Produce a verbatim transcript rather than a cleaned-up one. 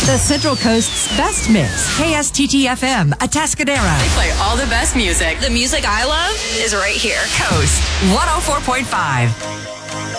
The Central Coast's best mix. K S T T F M, Atascadero. They play all the best music. The music I love is right here. Coast one oh four point five.